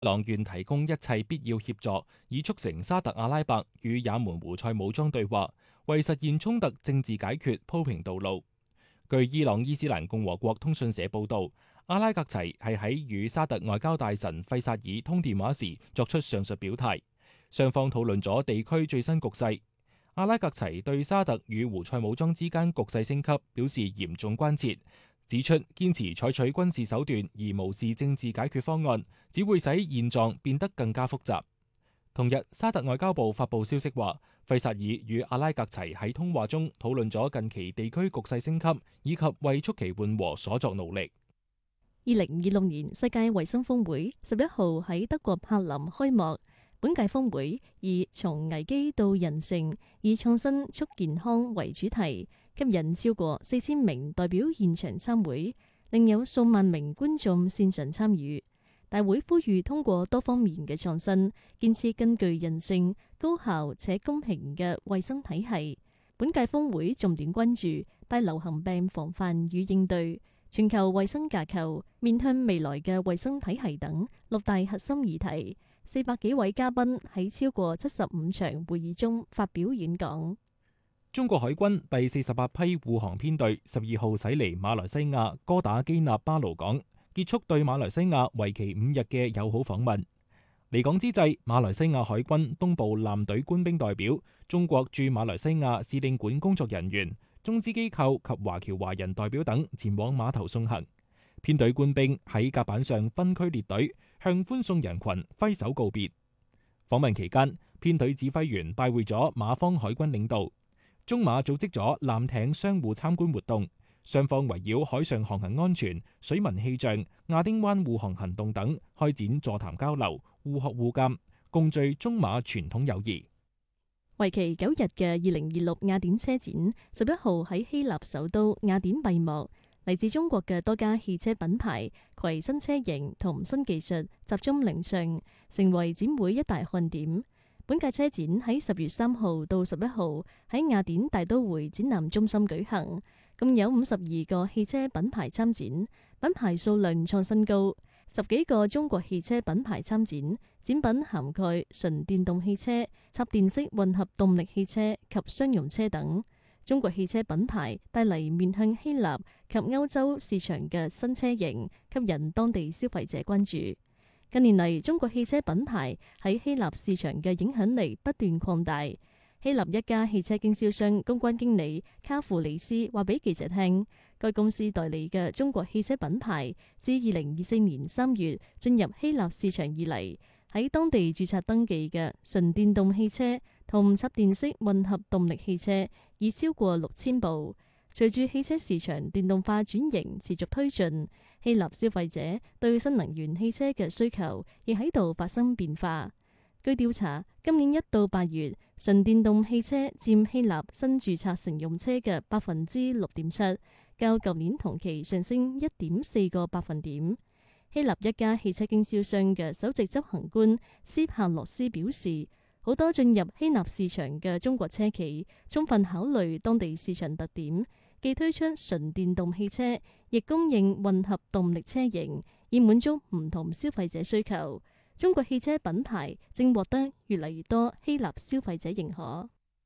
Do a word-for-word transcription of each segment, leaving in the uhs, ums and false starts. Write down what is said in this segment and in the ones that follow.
朗願提供一切必要協助，以促成沙特阿拉伯與也門胡塞武裝對話，為實現衝突政治解決鋪平道路。據伊朗伊斯蘭共和國通訊社報導，阿拉格齊係喺與沙特外交大臣費薩爾通電話時作出上述表態，雙方討論咗地區最新局勢。阿拉格齊對沙特與胡塞武裝之間局勢升級表示嚴重關切，指出堅持採取軍事手段而無視政治解決方案，只會使現狀變得更加複雜。同日，沙特外交部發布消息話，費薩爾與阿拉格齊喺通話中討論咗近期地區局勢升級以及為促其緩和所作努力。 二零二六年世界衛生峰會十一號喺德國柏林開幕。本屆峰會以從危機到人性，以創新促健康為主題，吸引超過四千名代表現場參會，另有數萬名觀眾線上參與。大會呼籲通過多方面嘅創新，建設根據人性、高效且公平嘅衛生體系。本屆峰會重點關注大流行病防範與應對、全球衛生架構、面向未來嘅衛生體系等六大核心議題。四百幾位嘉賓喺超過七十五場會議中發表演講。 中國海軍第四十八批護航編隊十二號駛離馬來西亞哥打基納巴魯港，結束對馬來西亞為期五日嘅友好訪問。離港之際，馬來西亞海軍東部艦隊官兵代表、中國駐馬來西亞使領館工作人員、中資機構及華僑華人代表等前往碼頭送行。編隊官兵喺甲板上分區列隊，向歡送人群揮手告別。訪問期間，編隊指揮員拜會咗馬方海軍領導，中馬組織咗艦艇相互參觀活動，雙方圍繞海上航行安全、水文氣象、亞丁灣護航行動等開展座談交流，互學互鑒，共聚中馬傳統友誼。 為期九日嘅二零二六雅典車展，十一號喺希臘首都雅典閉幕。嚟自中國嘅多家汽車品牌攜新車型同新技術集中亮相，成為展會一大看點。本屆車展喺十月三號到十一號喺雅典大都會展覽中心舉行，共有五十二個汽車品牌參展，品牌數量創新高。十幾個中國汽車品牌參展，展品涵蓋純電動汽車、插電式混合動力汽車及商用車等。中國汽車品牌帶嚟面向希臘及歐洲市場嘅新車型，吸引當地消費者關注。近年嚟，中國汽車品牌喺希臘市場嘅影響力不斷擴大。希臘一家汽車經銷商公關經理卡庫里斯話俾記者聽，該公司代理嘅中國汽車品牌自二零二四年三月進入希臘市場以嚟，喺當地註冊登記嘅純電動汽車同插電式混合動力汽車已超過六千部。隨住汽車市場電動化轉型持續推進，希臘消費者對新能源汽車嘅需求亦喺度發生變化。據調查，今年一到八月，純電動汽車佔希臘新註冊乘用車嘅百分之六點七，較舊年同期上升一點四個百分點。希臘一家汽車經銷商嘅首席執行官斯帕洛斯表示，好多進入希臘市場嘅中國車企充分考慮當地市場特點，既推出純電動汽車，亦供應混合動力車型，以滿足唔同消費者需求。中國汽車品牌正獲得越嚟越多希臘消費者認可。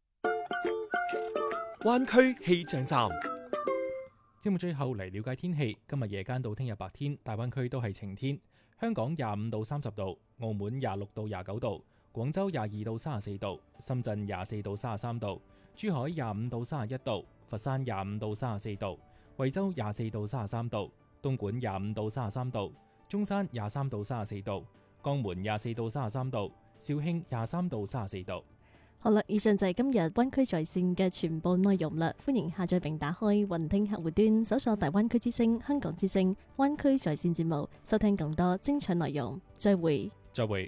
灣區氣象站。 節目最後嚟了解天氣，今日夜間到聽日白天，大灣區都係晴天。香港廿五到三十度，澳門廿六到廿九度，廣州廿二到三十四度，深圳廿四到三十三度，珠海廿五到三十一度，佛山廿五到三十四度，惠州廿四到三十三度，東莞廿五到三十三度，中山廿三到三十四度，江門廿四到三十三度，肇慶廿三到三十四度。 好啦，以上就係今日灣區在線嘅全部內容啦。歡迎下載並打開雲聽客戶端，搜索大灣區之聲、香港之聲、灣區在線節目，收聽更多精彩內容。再會。 再會。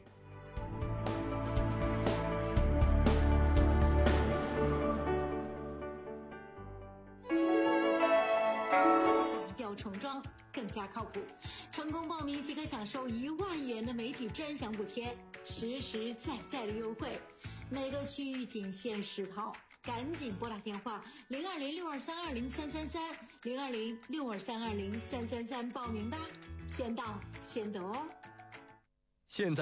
要重裝更加靠譜，成功報名即可享受一萬元的媒體專享補貼，實實在在的優惠。每個區域僅限十套，趕緊撥打電話零二零六二三二零三三三零二零六二三二零三三三報名吧，先到先得哦。 現在。